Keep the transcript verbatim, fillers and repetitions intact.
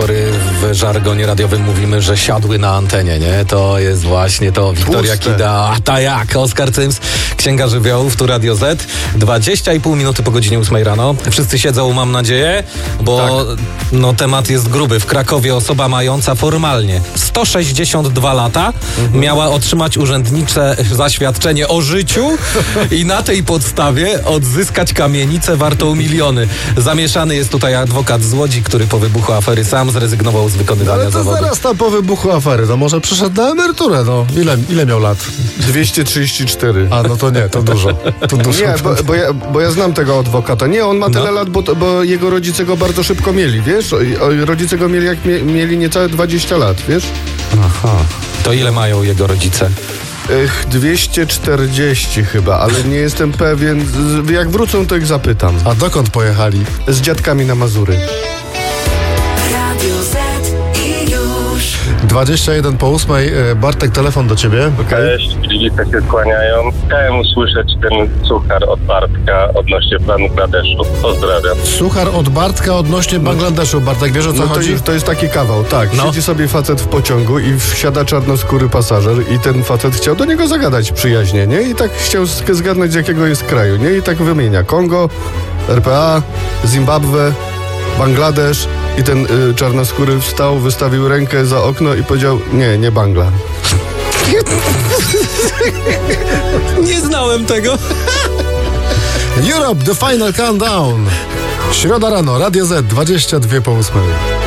pory w żargonie radiowym mówimy, że siadły na antenie, nie? To jest właśnie to. Wiktoria Tłuste. Kida, a ta jak? Oskar Cyms, Księga Żywiołów, tu Radio Z. dwadzieścia i pół minuty po godzinie ósmej rano. Wszyscy siedzą, mam nadzieję, bo Tak. no, temat jest gruby. W Krakowie osoba mająca formalnie sto sześćdziesiąt dwa lata mhm. miała otrzymać urzędnicze zaświadczenie o życiu i na tej podstawie odzyskać kamienicę wartą miliony. Zamieszany jest tutaj adwokat z Łodzi, który po wybuchu afery sam zrezygnował z wykonywania Ale to zawodu. zaraz tam po wybuchu afery, no może przyszedł na emeryturę, no. Ile, ile miał lat? dwieście trzydzieści cztery. A, no to nie, to dużo. To dużo. Nie, bo, bo, ja, bo ja znam tego adwokata. Nie, on ma tyle No. lat, bo, bo jego rodzice go bardzo szybko mieli, wiesz? O, o, rodzice go mieli jak mie, mieli niecałe dwadzieścia lat, wiesz? Aha. To ile mają jego rodzice? Ech, dwieście czterdzieści chyba, ale nie jestem pewien. Z- Jak wrócą, to ich zapytam. A dokąd pojechali? Z dziadkami na Mazury. Radio Z i już. dwadzieścia jeden po ósmej. e, Bartek, telefon do ciebie. Cześć, widzicie się skłaniają. Chciałem usłyszeć ten suchar od Bartka odnośnie Bangladeszu. Pozdrawiam. Suchar od Bartka odnośnie Bangladeszu. Bartek, wiesz o co No to, chodzi? jest- to jest taki kawał, tak. No. Siedzi sobie facet w pociągu i wsiada czarnoskóry pasażer i ten facet chciał do niego zagadać przyjaźnie, nie? I tak chciał z- zgadnąć, z jakiego jest kraju, nie? I tak wymienia Kongo, R P A, Zimbabwe, Bangladesz i ten y, czarnoskóry wstał, wystawił rękę za okno i powiedział, nie, nie Bangla. Nie znałem tego. Europe, the final countdown. Środa rano, Radio Z, dwadzieścia dwa po ósmej.